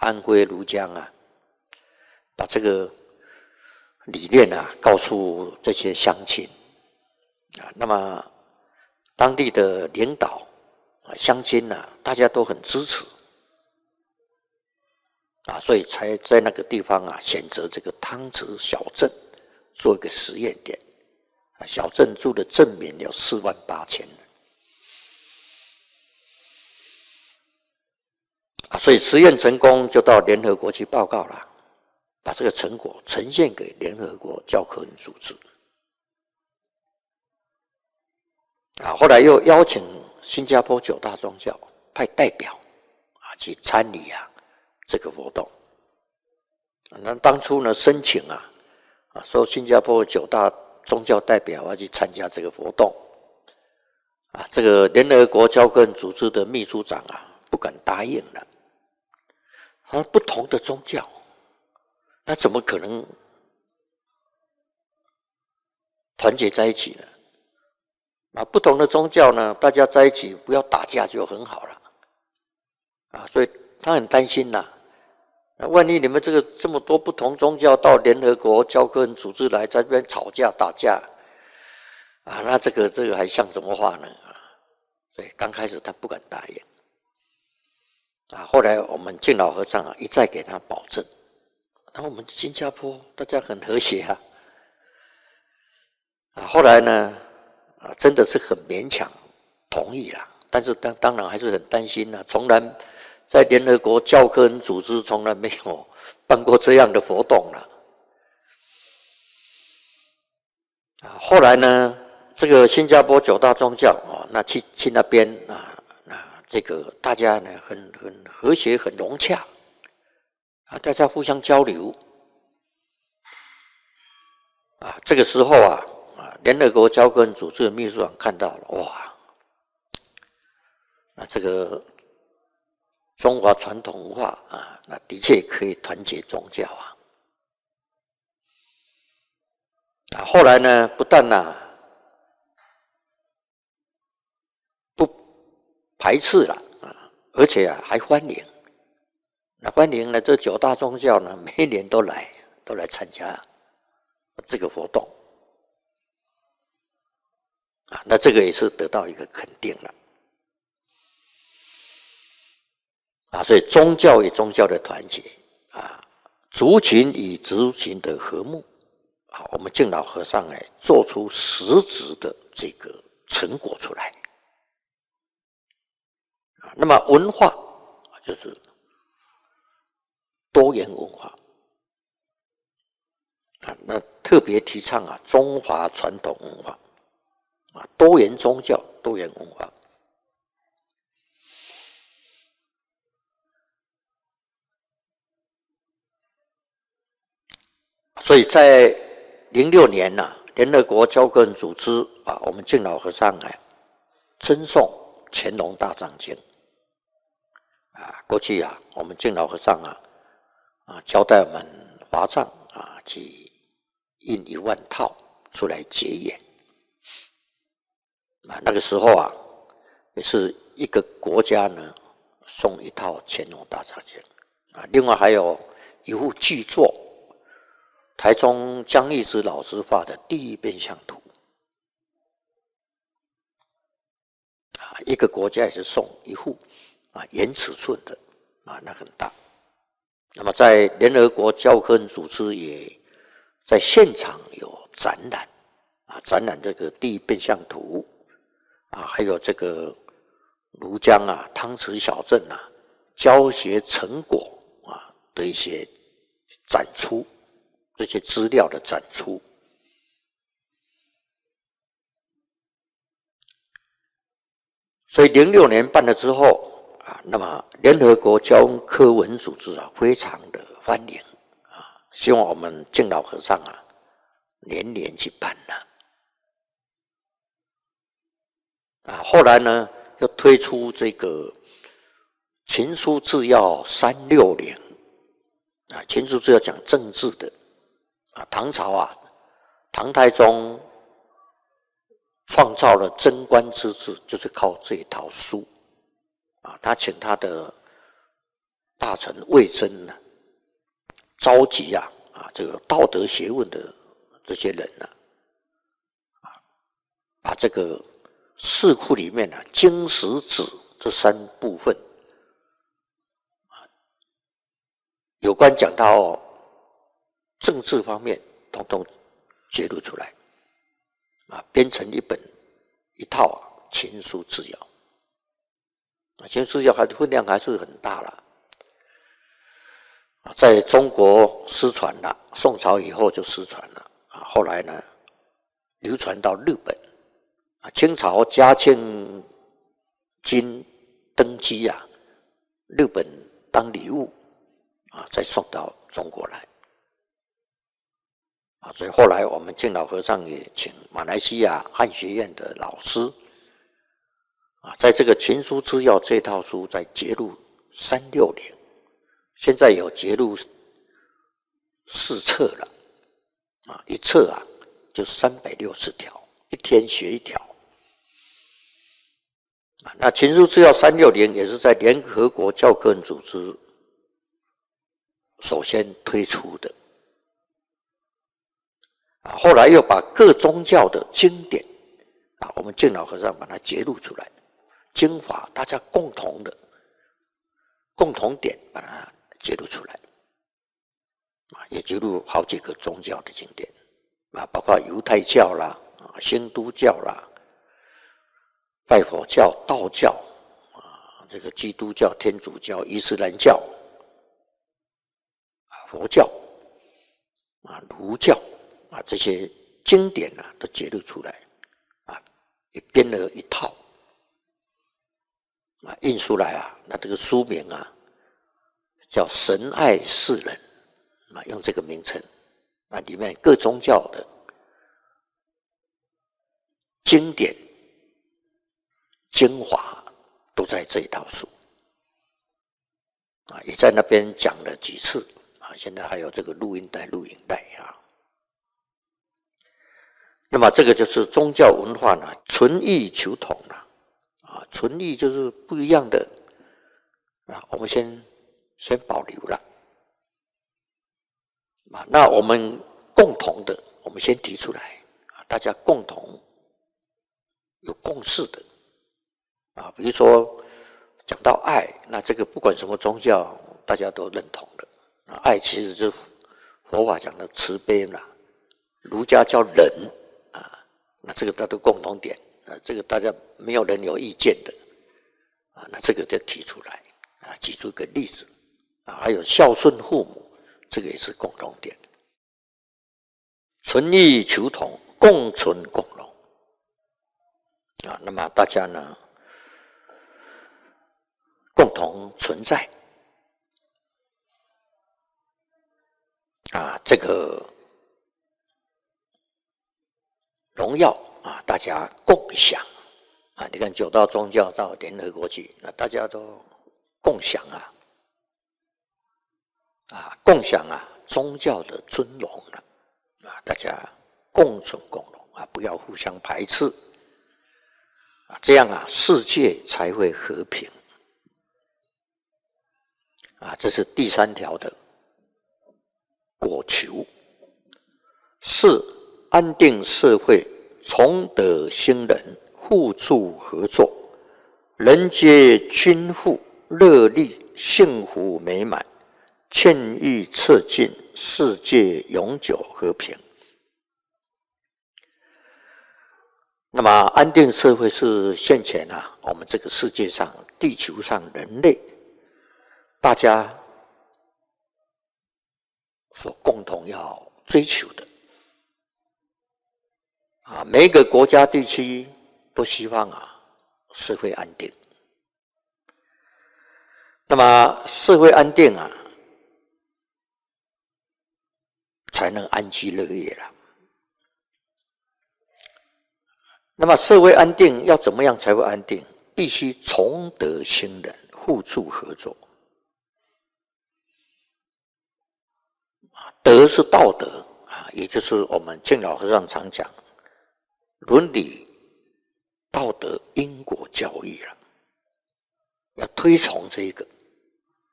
安徽庐江啊，把这个理念啊告诉这些乡亲啊，那么当地的领导啊、乡亲啊，大家都很支持啊，所以才在那个地方啊选择这个汤池小镇做一个实验点啊，小镇住的镇民有48000人啊，所以实验成功就到联合国去报告了。把这个成果呈现给联合国教科文组织啊，后来又邀请新加坡9大宗教派代表啊去参与啊这个活动。那当初呢申请啊说新加坡9大宗教代表要去参加这个活动啊，这个联合国教科文组织的秘书长啊不敢答应了。他说不同的宗教。那怎么可能团结在一起呢？啊，不同的宗教呢，大家在一起不要打架就很好了。啊，所以他很担心呐。那万一你们这么多不同宗教到联合国教科文组织来，在这边吵架打架，啊，那这个还像什么话呢？所以刚开始他不敢答应。啊，后来我们敬老和尚啊一再给他保证。然后我们新加坡大家很和谐啊，后来呢，真的是很勉强同意啦，但是当然还是很担心啦，从来在联合国教科文组织从来没有办过这样的活动啦。后来呢，这个新加坡9大宗教啊，那去那边啊，那这个大家呢很和谐，很融洽。啊，大家互相交流啊，这个时候啊，联合国教科文组织的秘书长看到了，哇，那这个中华传统文化啊，那的确可以团结宗教啊。啊，后来呢，不但不排斥了啊，而且还欢迎。那欢迎呢，这9大宗教呢，每一年都来参加这个活动啊，那这个也是得到一个肯定了啊，所以宗教与宗教的团结啊，族群与族群的和睦啊，我们敬老和尚呢，做出实质的这个成果出来啊。那么文化就是多元文化啊，那特别提倡啊中华传统文化啊，多元宗教、多元文化。所以在06年联合国教科文组织啊，我们敬老和尚赠送乾隆大藏经啊。过去啊，我们敬老和尚交代我们华藏去印1万套出来结缘那个时候也是一个国家呢送1套乾隆大藏经另外还有一幅巨作，台中江义之老师画的第一变相图一个国家也是送一幅原尺寸的那很大。那么在联合国教科文组织也在现场有展览展览这个第一变相图还有这个庐江汤池小镇教学成果的一些展出，这些资料的展出。所以06年办了之后那么联合国教科文组织非常的欢迎希望我们敬老和尚年年去办后来呢又推出这个群书治要360群书治要讲政治的唐朝唐太宗创造了贞观之治，就是靠这一套书他请他的大臣魏征呢，召集这个道德学问的这些人呢，把这个四库里面经史子这三部分，有关讲到政治方面，统统揭露出来，编成一套秦书治要。秦书治要它的分量还是很大了，在中国失传了，宋朝以后就失传了，后来呢流传到日本，清朝嘉庆君登基日本当礼物再送到中国来，所以后来我们敬老和尚也请马来西亚汉学院的老师在这个秦书治要这套书再节录360，现在有节录4册了，一册就360条，一天学一条。那秦书治要360也是在联合国教科文组织首先推出的，后来又把各宗教的经典我们敬老和尚把它节录出来，经法大家共同点把它揭露出来，也揭露好几个宗教的经典，包括犹太教啦、新都教啦、拜火教、道教这个基督教、天主教、伊斯兰教、佛教儒教这些经典都揭露出来也编了一套印出来那这个书名叫神爱世人用这个名称，里面各宗教的经典精华都在这一套书也在那边讲了几次现在还有这个录音带、录影带那么这个就是宗教文化呢，存异求同存异就是不一样的我们先保留了那我们共同的，我们先提出来大家共同有共识的比如说讲到爱，那这个不管什么宗教大家都认同的爱其实就是佛法讲的慈悲嘛，儒家叫仁那这个大家都共同点这个大家没有人有意见的那这个就提出来举出一个例子还有孝顺父母，这个也是共同点，存异求同，共存共荣那么大家呢共同存在这个荣耀大家共享你看9大宗教到联合国去，大家都共享共享宗教的尊荣大家共存共荣不要互相排斥这样世界才会和平这是第3条的果求。4安定社会，崇德兴仁，互助合作，人皆均富，乐利，幸福美满，劝喻策进，世界永久和平。那么安定社会是现前我们这个世界上地球上人类大家所共同要追求的每一个国家地区都希望社会安定。那么社会安定才能安居乐业了。那么社会安定要怎么样才会安定？必须崇德兴仁，互助合作。德是道德也就是我们敬老和尚常讲伦理、道德、因果教育了，要推崇这一个